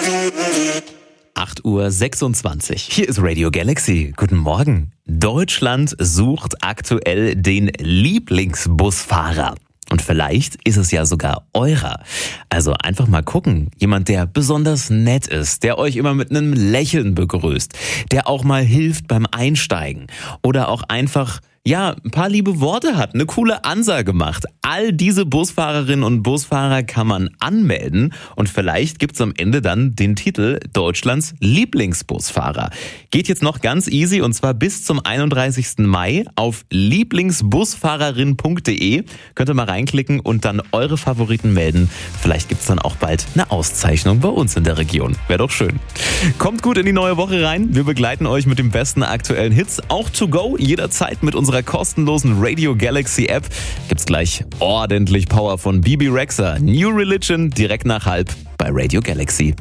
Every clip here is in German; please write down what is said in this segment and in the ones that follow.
8:26 Uhr. Hier ist Radio Galaxy. Guten Morgen. Deutschland sucht aktuell den Lieblingsbusfahrer. Und vielleicht ist es ja sogar eurer. Also einfach mal gucken. Jemand, der besonders nett ist, der euch immer mit einem Lächeln begrüßt, der auch mal hilft beim Einsteigen oder auch einfach ein paar liebe Worte hat, eine coole Ansage macht. All diese Busfahrerinnen und Busfahrer kann man anmelden und vielleicht gibt's am Ende dann den Titel Deutschlands Lieblingsbusfahrer. Geht jetzt noch ganz easy und zwar bis zum 31. Mai auf lieblingsbusfahrerin.de. Könnt ihr mal reinklicken und dann eure Favoriten melden. Vielleicht gibt's dann auch bald eine Auszeichnung bei uns in der Region. Wäre doch schön. Kommt gut in die neue Woche rein. Wir begleiten euch mit den besten aktuellen Hits. Auch to go, jederzeit mit unserer kostenlosen Radio Galaxy App. Gibt's gleich ordentlich Power von Bibi Rexha. New Religion direkt nach 12:30 bei Radio Galaxy.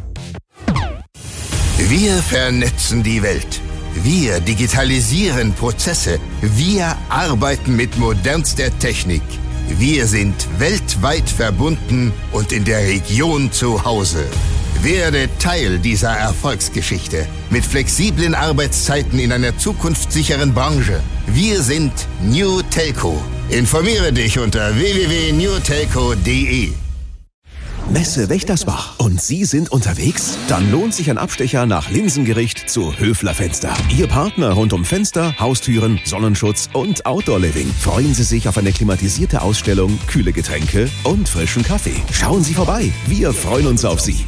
Wir vernetzen die Welt. Wir digitalisieren Prozesse. Wir arbeiten mit modernster Technik. Wir sind weltweit verbunden und in der Region zu Hause. Werde Teil dieser Erfolgsgeschichte mit flexiblen Arbeitszeiten in einer zukunftssicheren Branche. Wir sind New Telco. Informiere dich unter www.newtelco.de. Messe Wächtersbach. Und Sie sind unterwegs? Dann lohnt sich ein Abstecher nach Linsengericht zu Höfler Fenster. Ihr Partner rund um Fenster, Haustüren, Sonnenschutz und Outdoor Living. Freuen Sie sich auf eine klimatisierte Ausstellung, kühle Getränke und frischen Kaffee. Schauen Sie vorbei. Wir freuen uns auf Sie.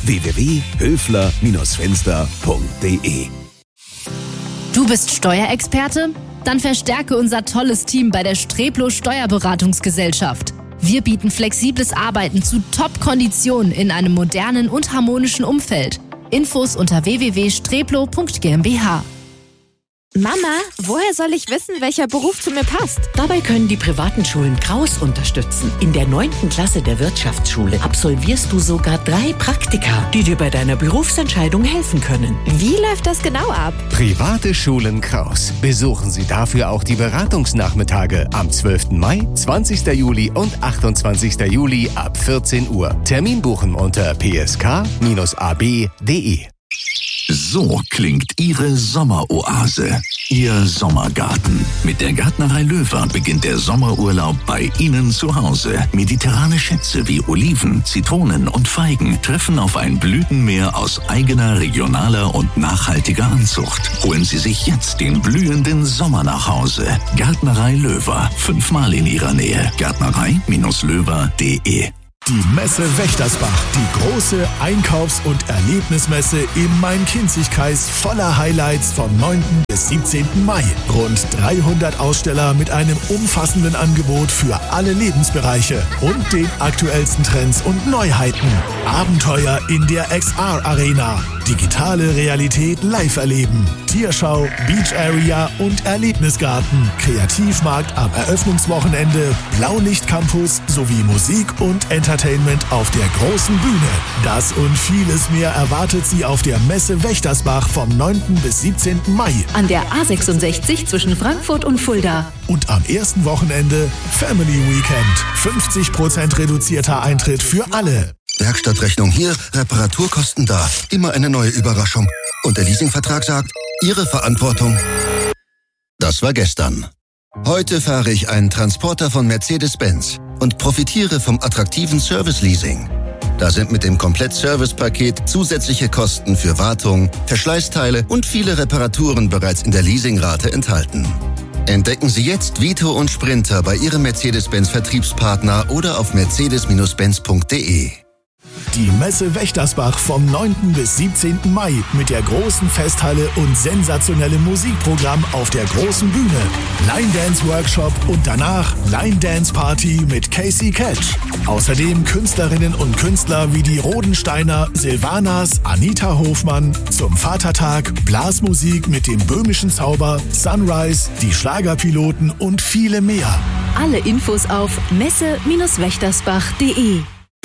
www.höfler-fenster.de. Du bist Steuerexperte? Dann verstärke unser tolles Team bei der Streplo Steuerberatungsgesellschaft. Wir bieten flexibles Arbeiten zu Top-Konditionen in einem modernen und harmonischen Umfeld. Infos unter www.streplo.gmbH. Mama, woher soll ich wissen, welcher Beruf zu mir passt? Dabei können die privaten Schulen Kraus unterstützen. In der 9. Klasse der Wirtschaftsschule absolvierst du sogar 3 Praktika, die dir bei deiner Berufsentscheidung helfen können. Wie läuft das genau ab? Private Schulen Kraus. Besuchen Sie dafür auch die Beratungsnachmittage am 12. Mai, 20. Juli und 28. Juli ab 14 Uhr. Termin buchen unter psk-ab.de. So klingt Ihre Sommeroase, Ihr Sommergarten. Mit der Gärtnerei Löwer beginnt der Sommerurlaub bei Ihnen zu Hause. Mediterrane Schätze wie Oliven, Zitronen und Feigen treffen auf ein Blütenmeer aus eigener, regionaler und nachhaltiger Anzucht. Holen Sie sich jetzt den blühenden Sommer nach Hause. Gärtnerei Löwer, 5-mal in Ihrer Nähe. Gärtnerei-löwer.de. Die Messe Wächtersbach, die große Einkaufs- und Erlebnismesse im Main-Kinzig-Kreis voller Highlights vom 9. bis 17. Mai. Rund 300 Aussteller mit einem umfassenden Angebot für alle Lebensbereiche und den aktuellsten Trends und Neuheiten. Abenteuer in der XR-Arena, digitale Realität live erleben, Tierschau, Beach Area und Erlebnisgarten, Kreativmarkt am Eröffnungswochenende, Blaulicht-Campus sowie Musik und Entertainment auf der großen Bühne. Das und vieles mehr erwartet Sie auf der Messe Wächtersbach vom 9. bis 17. Mai. An der A66 zwischen Frankfurt und Fulda. Und am ersten Wochenende Family Weekend. 50% reduzierter Eintritt für alle. Werkstattrechnung hier, Reparaturkosten da. Immer eine neue Überraschung. Und der Leasingvertrag sagt, Ihre Verantwortung. Das war gestern. Heute fahre ich einen Transporter von Mercedes-Benz und profitiere vom attraktiven Service-Leasing. Da sind mit dem Komplett-Service-Paket zusätzliche Kosten für Wartung, Verschleißteile und viele Reparaturen bereits in der Leasingrate enthalten. Entdecken Sie jetzt Vito und Sprinter bei Ihrem Mercedes-Benz-Vertriebspartner oder auf mercedes-benz.de. Die Messe Wächtersbach vom 9. bis 17. Mai mit der großen Festhalle und sensationellem Musikprogramm auf der großen Bühne. Line Dance Workshop und danach Line Dance Party mit Casey Catch. Außerdem Künstlerinnen und Künstler wie die Rodensteiner, Silvanas, Anita Hofmann, zum Vatertag, Blasmusik mit dem böhmischen Zauber, Sunrise, die Schlagerpiloten und viele mehr. Alle Infos auf messe-wächtersbach.de.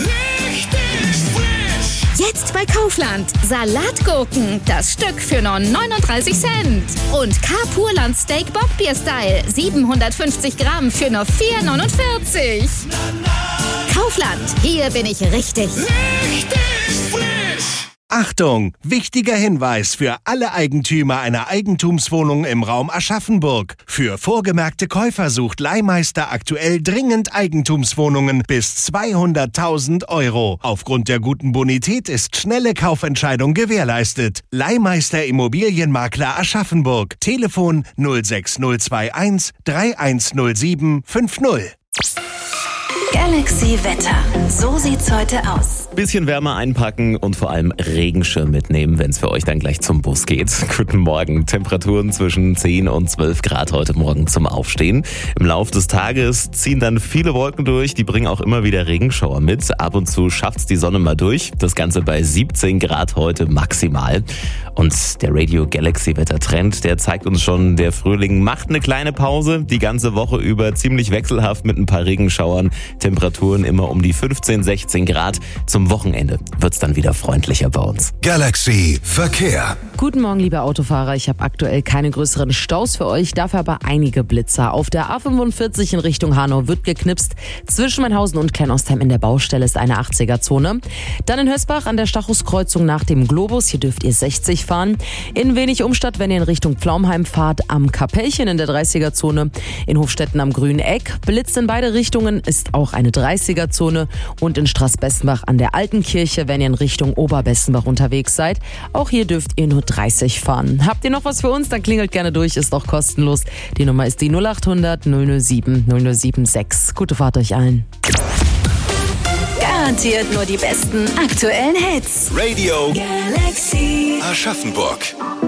Jetzt bei Kaufland. Salatgurken, das Stück für nur 39 Cent. Und K-Purland Steak Bockbier Style, 750 Gramm für nur 4,49. Kaufland, hier bin ich richtig. Achtung! Wichtiger Hinweis für alle Eigentümer einer Eigentumswohnung im Raum Aschaffenburg. Für vorgemerkte Käufer sucht Leihmeister aktuell dringend Eigentumswohnungen bis 200.000 €. Aufgrund der guten Bonität ist schnelle Kaufentscheidung gewährleistet. Leihmeister Immobilienmakler Aschaffenburg. Telefon 06021 3107 50. Galaxy Wetter. So sieht's heute aus. Bisschen wärmer einpacken und vor allem Regenschirm mitnehmen, wenn es für euch dann gleich zum Bus geht. Guten Morgen. Temperaturen zwischen 10 und 12 Grad heute Morgen zum Aufstehen. Im Laufe des Tages ziehen dann viele Wolken durch. Die bringen auch immer wieder Regenschauer mit. Ab und zu schafft's die Sonne mal durch. Das Ganze bei 17 Grad heute maximal. Und der Radio Galaxy Wettertrend, der zeigt uns schon, der Frühling macht eine kleine Pause. Die ganze Woche über ziemlich wechselhaft mit ein paar Regenschauern. Temperaturen immer um die 15, 16 Grad. Zum Wochenende wird's dann wieder freundlicher bei uns. Galaxy Verkehr. Guten Morgen, liebe Autofahrer. Ich habe aktuell keine größeren Staus für euch, dafür aber einige Blitzer. Auf der A45 in Richtung Hanau wird geknipst. Zwischen Meinhausen und Kleinostheim in der Baustelle ist eine 80er-Zone. Dann in Hösbach an der Stachuskreuzung nach dem Globus. Hier dürft ihr 60 fahren. In Wenig-Umstadt, wenn ihr in Richtung Pflaumheim fahrt, am Kapellchen in der 30er-Zone. In Hofstetten am Grünen Eck. Blitz in beide Richtungen, ist auch eine 30er-Zone. Und in Straßbessenbach an der Alten Kirche, wenn ihr in Richtung Oberbessenbach unterwegs seid. Auch hier dürft ihr nur 30 fahren. Habt ihr noch was für uns? Dann klingelt gerne durch, ist auch kostenlos. Die Nummer ist die 0800 007 0076. Gute Fahrt euch allen. Garantiert nur die besten aktuellen Hits. Radio Galaxy Aschaffenburg.